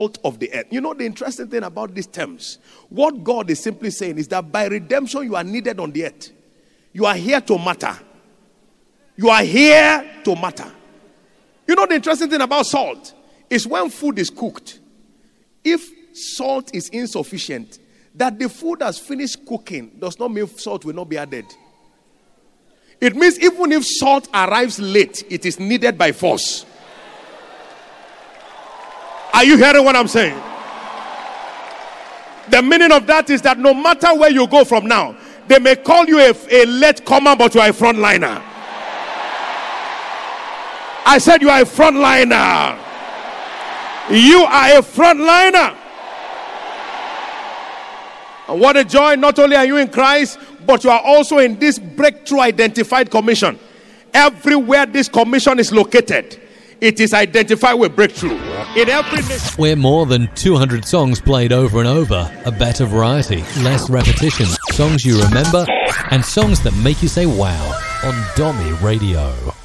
of the earth. You know the interesting thing about these terms? What God is simply saying is that by redemption you are needed on the earth. You are here to matter. You are here to matter. You know the interesting thing about salt is when food is cooked, if salt is insufficient, that the food has finished cooking does not mean salt will not be added. It means even if salt arrives late, it is needed by force. Are you hearing what I'm saying? The meaning of that is that no matter where you go from now, they may call you a late comer, but you are a frontliner. I said you are a frontliner. You are a frontliner. And what a joy, not only are you in Christ, but you are also in this breakthrough identified commission. Everywhere this commission is located, it is identified with breakthrough. In every nation. We're more than 200 songs played over and over. A better variety, less repetition, songs you remember, and songs that make you say wow on Domi Radio.